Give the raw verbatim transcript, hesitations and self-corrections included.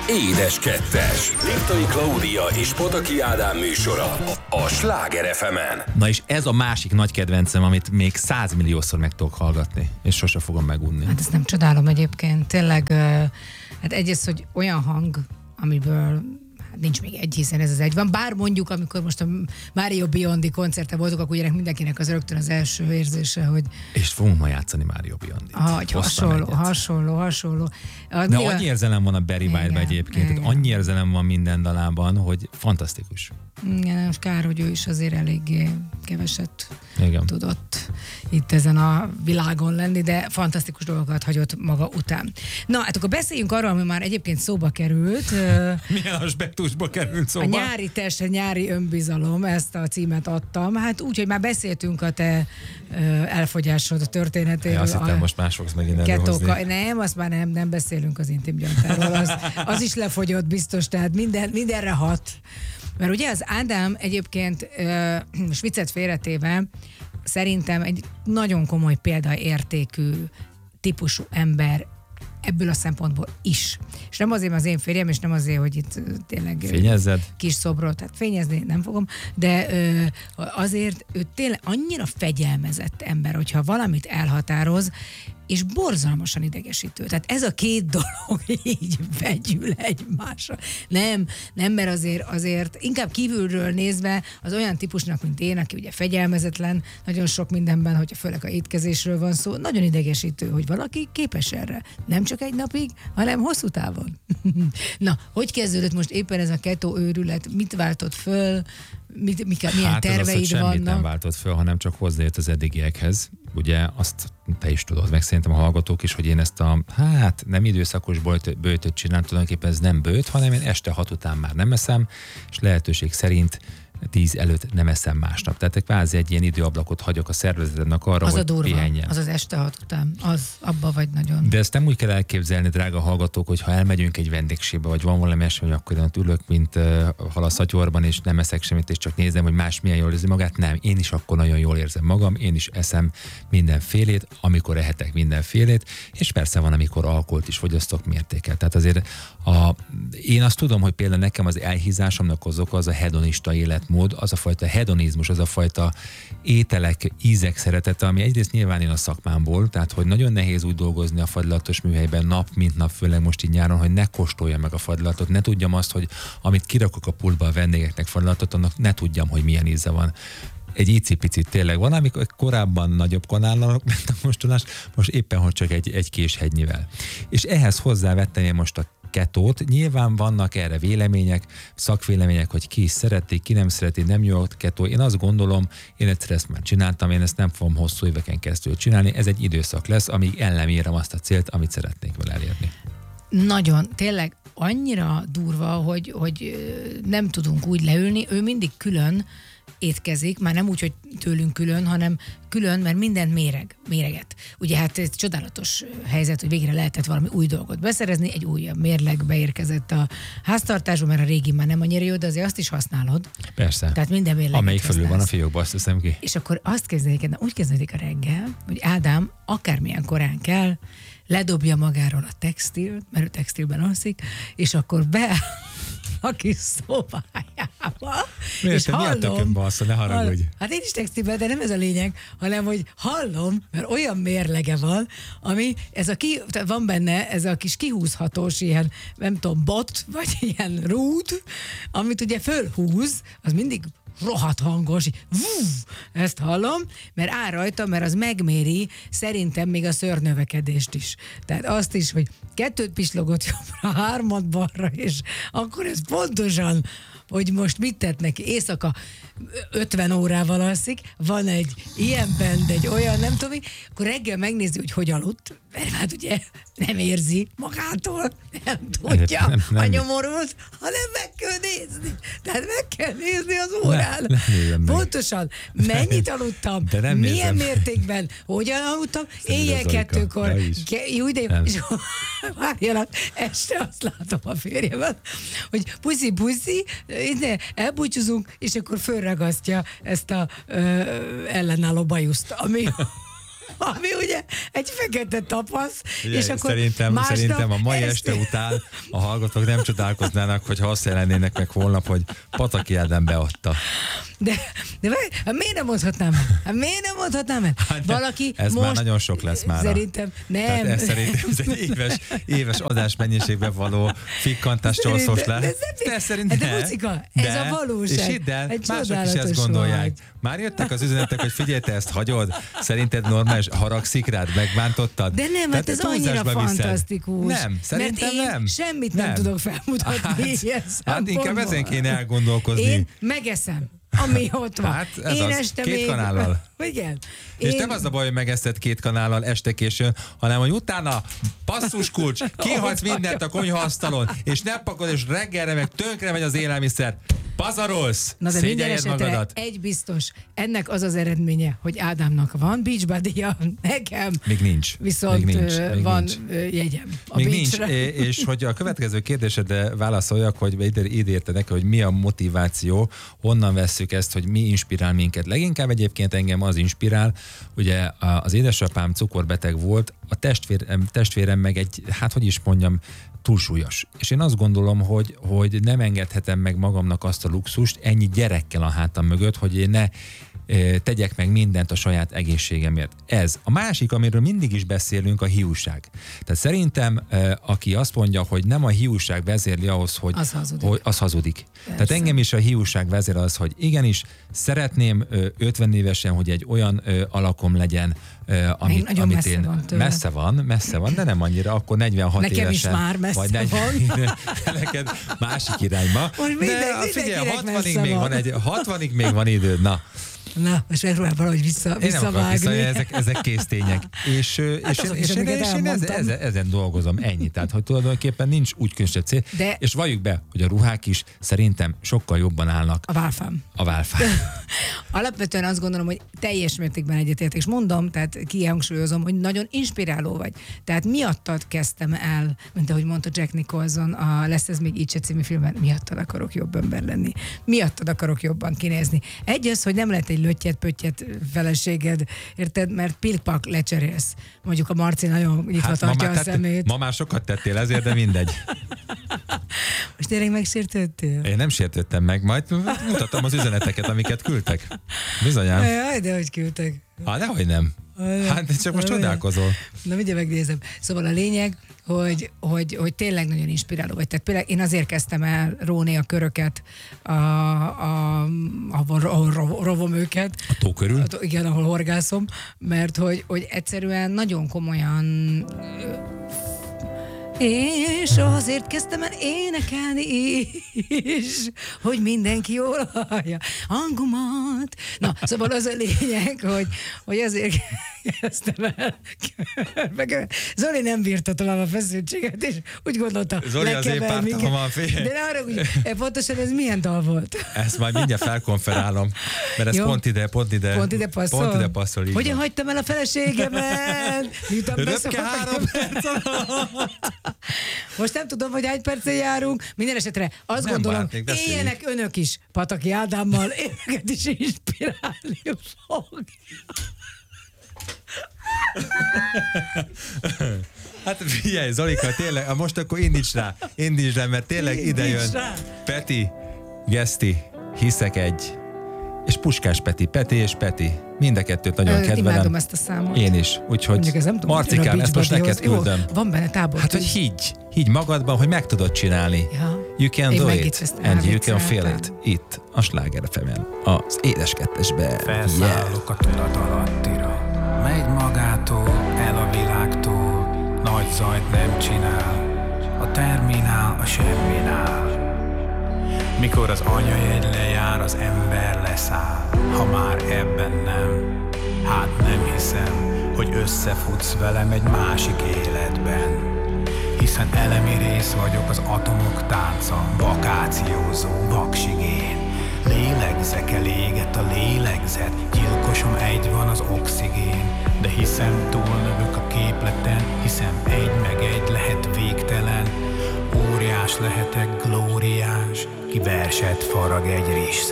Édes Kettes. Liptai Klaudia és Pataki Ádám műsora a Sláger ef emen. Na és ez a másik nagy kedvencem, amit még százmilliószor meg tudok hallgatni, és sose fogom megunni. Hát ezt nem csodálom egyébként. Tényleg, hát egyrészt, hogy olyan hang, amiből hát nincs még egy, hiszen ez az egy van. Bár mondjuk, amikor most a Mário Biondi koncerte voltunk, akkor ugye mindenkinek az rögtön az első érzése, hogy... És fogunk ma játszani Mário Biondit. Ah, hasonló, hasonló, hasonló. A, De annyi érzelem van a Barry White-ben egyébként, tehát annyi érzelem van minden dalában, hogy fantasztikus. Igen, most kár, hogy ő is azért eléggé keveset Igen. tudott itt ezen a világon lenni, de fantasztikus dolgokat hagyott maga után. Na, hát akkor beszéljünk arról, ami már egyébként szóba került. Milyen aspektusba került szóba? A nyári test, a nyári önbizalom, ezt a címet adtam. Hát úgy, hogy már beszéltünk a te elfogyásod történetéről. Azt hittem, most más fogsz megint előhozni. Nem, azt már nem, nem beszélünk az intim gyantáról. Az, az is lefogyott biztos, tehát minden, mindenre hat. Mert ugye az Ádám egyébként most viccet félretéve szerintem egy nagyon komoly példaértékű típusú ember ebből a szempontból is. És nem azért, az én férjem, és nem azért, hogy itt tényleg Fényezzed? Kis szobrot, tehát fényezni nem fogom, de azért ő tényleg annyira fegyelmezett ember, hogyha valamit elhatároz, és borzalmasan idegesítő. Tehát ez a két dolog így vegyül egymásra. Nem, nem, mert azért, azért inkább kívülről nézve az olyan típusnak, mint én, aki ugye fegyelmezetlen, nagyon sok mindenben, hogyha főleg a étkezésről van szó, nagyon idegesítő, hogy valaki képes erre. Nem csak egy napig, hanem hosszú távon. Na, hogy kezdődött most éppen ez a keto őrület? Mit váltott föl? Mit, mik, milyen hát terveid az, hogy semmit vannak? nem váltott föl, hanem csak hozzájött az eddigiekhez. Ugye azt te is tudod, meg szerintem a hallgatók is, hogy én ezt a, hát nem időszakos böjtöt csinálom, tulajdonképpen ez nem böjt, hanem én este hat után már nem eszem, és lehetőség szerint tíz előtt nem eszem másnap. Tehát kvázi egy ilyen időablakot hagyok a szervezetednek arra, az hogy a durva, pihenjen. az az este hat után, az abba vagy nagyon. De ezt nem úgy kell elképzelni, drága hallgatók, hogy ha elmegyünk egy vendégségbe, vagy van valami esemény, akkor én ott ülök, mint uh, hal a szatyorban, és nem eszek semmit, és csak nézem, hogy más milyen jól érzi magát. Nem, én is akkor nagyon jól érzem magam, én is eszem mindenfélét, amikor ehetek mindenfélét, és persze van, amikor alkoholt is fogyasztok mértékkel. Tehát azért a, én azt tudom, hogy például nekem az elhízásomnak az oka az a hedonista életmód, az a fajta hedonizmus, az a fajta ételek, ízek szeretete, ami egyrészt nyilván én a szakmámból, tehát hogy nagyon nehéz úgy dolgozni a fagylatos műhelyben nap, mint nap, főleg most így nyáron, hogy ne kóstolja meg a fagylatot, ne tudjam azt, hogy amit kirakok a pultba a vendégeknek fagylatot, annak ne tudjam, hogy milyen íze van. Egy icipicit tényleg van, amikor korábban nagyobb kanálnak ment a mostolás, most éppen, hogy csak egy, egy kés hegynyivel. És ehhez hozzávettem én most a ketót. Nyilván vannak erre vélemények, szakvélemények, hogy ki is szereti, ki nem szereti, nem jó a ketó. Én azt gondolom, én egyszer ezt már csináltam, én ezt nem fogom hosszú éveken keresztül csinálni, ez egy időszak lesz, amíg el nem érem azt a célt, amit szeretnék vele elérni. Nagyon, tényleg annyira durva, hogy, hogy nem tudunk úgy leülni, ő mindig külön étkezik, már nem úgy, hogy tőlünk külön, hanem külön, mert mindent méreg, méreget. Ugye hát ez csodálatos helyzet, hogy végre lehetett valami új dolgot beszerezni, egy újabb mérleg beérkezett a háztartásba, mert a régi már nem annyira jó, de azért azt is használod. Persze. Tehát minden mérleget amelyik felül használsz. van a fiókba, azt teszem ki. És akkor azt kezdődik, úgy kezdődik a reggel, hogy Ádám akármilyen korán kell, ledobja magáról a textilt, mert ő textilben alszik, és akkor be a kis szobájába. Miért és te mi a tökön balszol, ne haragudj. Hát én is textilben, de nem ez a lényeg, hanem hogy hallom, mert olyan mérlege van, ami, ez a ki, van benne ez a kis kihúzhatós ilyen, nem tudom, bot, vagy ilyen rút, amit ugye fölhúz, az mindig rohadt hangos, vú, ezt hallom, mert áll rajta, mert az megméri szerintem még a szőrnövekedést is. Tehát azt is, hogy kettőt pislogott jobbra, hármat balra, és akkor ez pontosan, hogy most mit tett neki. Éjszaka ötven órával alszik, van egy ilyen bend, egy olyan, nem tudom, akkor reggel megnézi, hogy hogy aludt, mert hát ugye nem érzi magától, nem tudja nem, nem, a nyomorult, hanem meg kell nézni. Tehát meg kell nézni az órán. Ne, nem pontosan, mennyit aludtam, milyen nézem. Mértékben, hogyan aludtam, éjjel kettőkor. Ke- jó, de várjanak, este azt látom a férjemet, hogy puszi-puszi, elbúcsúzunk, és akkor fölragasztja ezt a ö, ellenálló bajuszt, ami ami ugye egy fekete tapasz, Ugye, és akkor szerintem, másnap szerintem a mai ezt- este után a hallgatók nem csodálkoznának, hogy azt jelennének meg holnap, hogy Pataki Ádám beadta. De, de várj, hát miért nem mondhatnám el? Hát miért nem mondhatnám el? Hát de Valaki ez most... már nagyon sok lesz már. Szerintem nem. Tehát ez szerintem ez egy éves, éves adásmennyiségben való fikkantás Szerintem- csorszós le. de ez nem- De szerintem. de Bucika, ez a valóság. És hidd el, Egy mások is csodálatos ezt gondolják. vagy. Már jöttek az üzenetek, hogy figyelj, te ezt hagyod? Szerinted normális, haragszik rád, megbántottad? De nem, Tehát hát ez túlzásba annyira viszed. fantasztikus. Nem, szerintem mert én nem. semmit nem, nem tudok felmutatni Hát, ilyen hát inkább szempontból. ezen kéne elgondolkozni. Én megeszem, ami ott van. Hát ez én az, este két még... kanállal. Igen. És Én... nem az a baj, hogy megeszed két kanállal este későn, hanem hogy utána basszus kulcs, kihagysz mindent a konyhaasztalon, és nem pakod, és reggelre meg tönkre megy az élelmiszer. Pazarolsz! Na de minden Szégyelljed esetre magadat. egy biztos, ennek az az eredménye, hogy Ádámnak van beachbody-ja, nekem Még nincs. viszont Még nincs. ö, Még van nincs. ö, jegyem a Még nincs, beachre. és hogy a következő kérdésedre válaszoljak, hogy ide, ide érte neki, hogy mi a motiváció, honnan vesszük ezt, hogy mi inspirál minket. Leginkább egyébként engem az inspirál, ugye az édesapám cukorbeteg volt, a testvérem, testvérem meg egy, hát hogy is mondjam, túlsúlyos. És én azt gondolom, hogy, hogy nem engedhetem meg magamnak azt a luxust ennyi gyerekkel a hátam mögött, hogy én ne tegyek meg mindent a saját egészségemért. Ez. A másik, amiről mindig is beszélünk, a hiúság. Tehát szerintem, aki azt mondja, hogy nem a hiúság vezérli ahhoz, hogy Az hazudik. Hogy az hazudik. Tehát engem is a hiúság vezér az, hogy igenis szeretném ötven évesen, hogy egy olyan alakom legyen, amit, nagyon amit messze én... van tőle. Messze van, messze van, de nem annyira, akkor negyvenhat Nekem évesen. is már messze vagy van. Neked másik irányba. Most minden- de figyelj, mindenkinek hatvanig messze még van. van, egy, hatvanig még van időd, na. Na, most megpróbál valahogy vissza, Én nem akarok vissza, visszavágni. ezek, ezek késztények. És, és, azok és, is, és, én, amiket és én ezen, elmondtam. ezen, ezen dolgozom, ennyi. Tehát, hogy tulajdonképpen nincs úgy különösebb cél. De- És valljuk be, hogy a ruhák is szerintem sokkal jobban állnak A válfám. a válfán. Alapvetően azt gondolom, hogy teljes mértékben egyetértek, és mondom, tehát kihangsúlyozom, hogy nagyon inspiráló vagy. Tehát miattad kezdtem el, mint ahogy mondta Jack Nicholson, a Lesz ez még így se című filmben, miattad akarok jobb ember lenni. Miattad akarok jobban kinézni. Egy az, hogy nem lehet egy löttyet, pöttyet feleséged, érted? Mert pilpak lecserélsz. Mondjuk a Marci nagyon nyitva Hát ma, tartja már a tett, szemét. ma már sokat tettél ezért, de mindegy. Most tényleg megsértődtél? Én nem sértettem meg, majd mutatom az üzeneteket, amiket küldtek. Bizonyám. Jaj, de hogy küldtek. Ah, nehogy nem. Hát de csak most csodálkozol. Na, mindjárt megnézem. Szóval a lényeg, hogy, hogy, hogy tényleg nagyon inspiráló vagy. Tehát például én azért kezdtem el róni a köröket, a, a, ahol, ahol ro- rovom őket. A tó körül? Hát, igen, ahol horgászom, mert hogy, hogy egyszerűen nagyon komolyan és azért kezdtem el énekelni is, hogy mindenki jól hallja hangomat. Na, szóval az a lényeg, hogy, hogy azért kezdtem el. Zoli nem bírta tovább a feszültséget, és úgy gondolta, Zoli az én lekever minket. pártomon van, figyelj. De ne arra, hogy pontosan ez milyen dal volt? Ezt majd mindjárt felkonferálom, mert ez Jó. pont ide, pont ide, Pont ide passzol? Pont ide passzol, így Hogyan van. hagytam el a feleségemet? Miután Röpke beszokott- három perc alatt. Most nem tudom, hogy hány percen járunk. Minden esetre azt Nem gondolom, bánt, még beszéljünk. éljenek önök is Pataki Ádámmal, éneket is inspirálni fog. Hát figyelj, Zolika, tényleg, most akkor indíts rá, indíts rá, mert tényleg ide Indíts jön rá. Peti, Geszti, Hiszek egy, és Puskás Peti, Peti és Peti. Mind a kettőt nagyon Ö, kedvelem. Imádom ezt a számot. Én is, úgyhogy Mondjuk ez nem tudom, Marcikám, hogy ezt most Beach neked Buddyhoz- küldöm. Jó, van benne tábor. Hát, hogy higgy, higgy magadban, hogy meg tudod csinálni. Ja. You can Én do meg it, itt ezt and you can feel elvicceltem. it. Itt, a Sláger ef emen, az édes kettesbe. Felszállok a tudat alattira, megy magától, el a világtól, nagy zajt nem csinál, a terminál, a semminál. Mikor az anyajegy lejár, az ember leszáll, ha már ebben nem, hát nem hiszem, hogy összefutsz velem egy másik életben. Hiszen elemi rész vagyok az atomok tánca, vakációzó vaksigén. Lélegzek eléget a lélegzet, gyilkosom egy van az oxigén. De hiszem túlnövök a képleten, hiszem egy meg egy lehet végtelen. Óriás lehetek, glóriás, ki verset farag egy rizs